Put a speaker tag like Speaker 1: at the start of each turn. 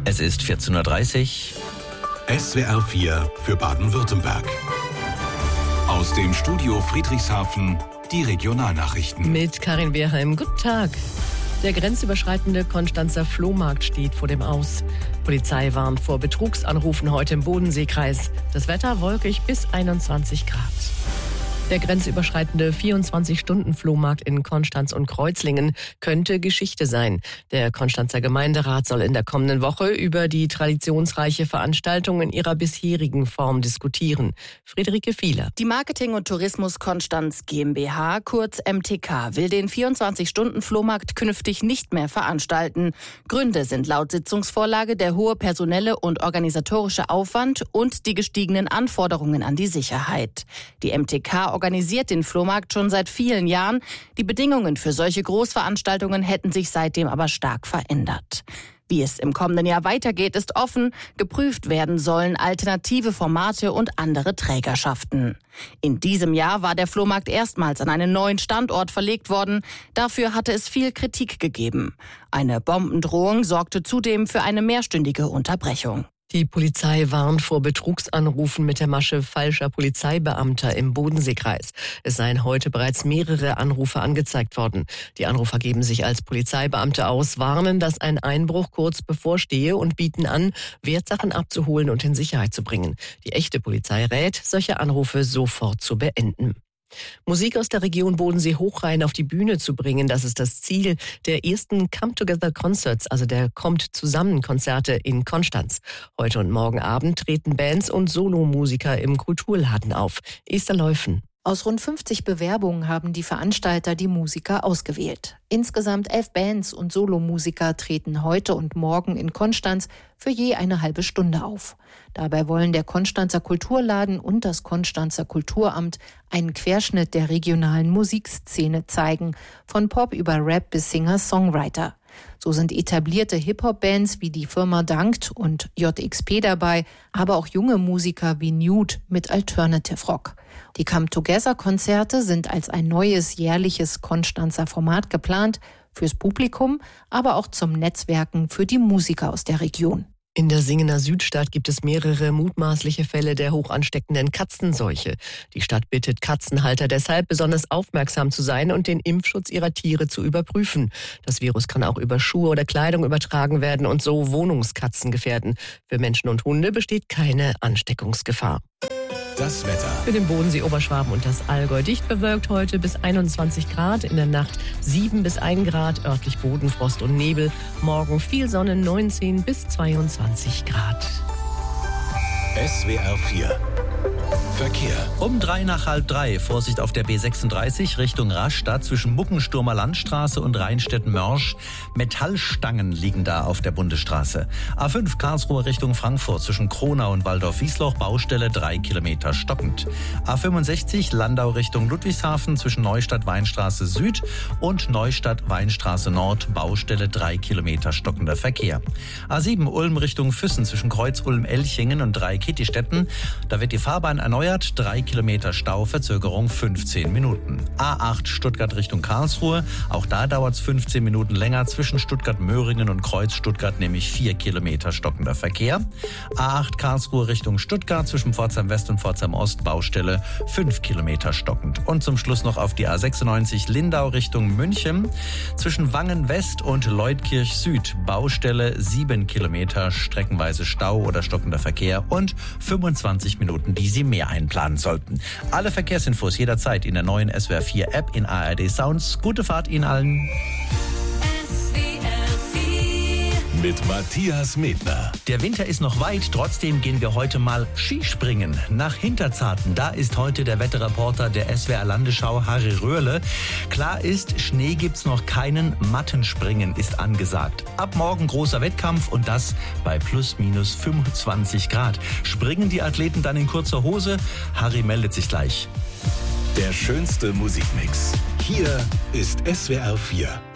Speaker 1: Es ist 14.30 Uhr.
Speaker 2: SWR 4 für Baden-Württemberg. Aus dem Studio Friedrichshafen die Regionalnachrichten.
Speaker 3: Mit Karin Wehrheim. Guten Tag. Der grenzüberschreitende Konstanzer Flohmarkt steht vor dem Aus. Polizei warnt vor Betrugsanrufen heute im Bodenseekreis. Das Wetter wolkig bis 21 Grad. Der grenzüberschreitende 24-Stunden-Flohmarkt in Konstanz und Kreuzlingen könnte Geschichte sein. Der Konstanzer Gemeinderat soll in der kommenden Woche über die traditionsreiche Veranstaltung in ihrer bisherigen Form diskutieren. Friederike Fieler.
Speaker 4: Die Marketing- und Tourismus Konstanz GmbH, kurz MTK, will den 24-Stunden-Flohmarkt künftig nicht mehr veranstalten. Gründe sind laut Sitzungsvorlage der hohe personelle und organisatorische Aufwand und die gestiegenen Anforderungen an die Sicherheit. Die MTK organisiert den Flohmarkt schon seit vielen Jahren. Die Bedingungen für solche Großveranstaltungen hätten sich seitdem aber stark verändert. Wie es im kommenden Jahr weitergeht, ist offen. Geprüft werden sollen alternative Formate und andere Trägerschaften. In diesem Jahr war der Flohmarkt erstmals an einen neuen Standort verlegt worden. Dafür hatte es viel Kritik gegeben. Eine Bombendrohung sorgte zudem für eine mehrstündige Unterbrechung.
Speaker 3: Die Polizei warnt vor Betrugsanrufen mit der Masche falscher Polizeibeamter im Bodenseekreis. Es seien heute bereits mehrere Anrufe angezeigt worden. Die Anrufer geben sich als Polizeibeamte aus, warnen, dass ein Einbruch kurz bevorstehe und bieten an, Wertsachen abzuholen und in Sicherheit zu bringen. Die echte Polizei rät, solche Anrufe sofort zu beenden. Musik aus der Region Bodensee-Hochrhein auf die Bühne zu bringen, das ist das Ziel der ersten Come-Together-Concerts, also der Kommt-Zusammen-Konzerte in Konstanz. Heute und morgen Abend treten Bands und Solomusiker im Kulturladen auf. Esther Leufen.
Speaker 5: Aus rund 50 Bewerbungen haben die Veranstalter die Musiker ausgewählt. Insgesamt 11 Bands und Solomusiker treten heute und morgen in Konstanz für je eine halbe Stunde auf. Dabei wollen der Konstanzer Kulturladen und das Konstanzer Kulturamt einen Querschnitt der regionalen Musikszene zeigen, von Pop über Rap bis Singer-Songwriter. So sind etablierte Hip-Hop-Bands wie die Firma Dankt und JXP dabei, aber auch junge Musiker wie Nude mit Alternative Rock. Die Come-Together-Konzerte sind als ein neues jährliches Konstanzer Format geplant, fürs Publikum, aber auch zum Netzwerken für die Musiker aus der Region.
Speaker 3: In der Singener Südstadt gibt es mehrere mutmaßliche Fälle der hochansteckenden Katzenseuche. Die Stadt bittet Katzenhalter deshalb, besonders aufmerksam zu sein und den Impfschutz ihrer Tiere zu überprüfen. Das Virus kann auch über Schuhe oder Kleidung übertragen werden und so Wohnungskatzen gefährden. Für Menschen und Hunde besteht keine Ansteckungsgefahr.
Speaker 2: Das Wetter.
Speaker 3: Für den Bodensee, Oberschwaben und das Allgäu dicht bewölkt heute bis 21 Grad, in der Nacht 7 bis 1 Grad, örtlich Bodenfrost und Nebel. Morgen viel Sonne, 19 bis 22 Grad.
Speaker 2: SWR 4 Verkehr.
Speaker 1: Um 2:45, Vorsicht auf der B36 Richtung Rastatt zwischen Muckensturmer Landstraße und Rheinstetten-Mörsch. Metallstangen liegen da auf der Bundesstraße. A5 Karlsruhe Richtung Frankfurt zwischen Kronau und Waldorf-Wiesloch, Baustelle 3 Kilometer stockend. A65 Landau Richtung Ludwigshafen zwischen Neustadt-Weinstraße Süd und Neustadt-Weinstraße Nord, Baustelle 3 Kilometer stockender Verkehr. A7 Ulm Richtung Füssen zwischen Kreuz-Ulm-Elchingen und Dreikietistetten. Da wird die Fahrbahn erneuert, 3 Kilometer Stau, Verzögerung 15 Minuten. A8 Stuttgart Richtung Karlsruhe, auch da dauert es 15 Minuten länger, zwischen Stuttgart-Möhringen und Kreuz-Stuttgart nämlich 4 Kilometer stockender Verkehr. A8 Karlsruhe Richtung Stuttgart, zwischen Pforzheim West und Pforzheim Ost, Baustelle 5 Kilometer stockend. Und zum Schluss noch auf die A96 Lindau Richtung München, zwischen Wangen West und Leutkirch Süd, Baustelle 7 Kilometer, streckenweise Stau oder stockender Verkehr und 25 Minuten, die Sie mehr einplanen sollten. Alle Verkehrsinfos jederzeit in der neuen SWR 4 App in ARD Sounds. Gute Fahrt Ihnen allen.
Speaker 2: Mit Matthias Medner.
Speaker 1: Der Winter ist noch weit, trotzdem gehen wir heute mal Skispringen. Nach Hinterzarten, da ist heute der Wetterreporter der SWR Landesschau Harry Röhrle. Klar ist, Schnee gibt's noch keinen, Mattenspringen ist angesagt. Ab morgen großer Wettkampf und das bei plus minus 25 Grad. Springen die Athleten dann in kurzer Hose? Harry meldet sich gleich.
Speaker 2: Der schönste Musikmix. Hier ist SWR 4.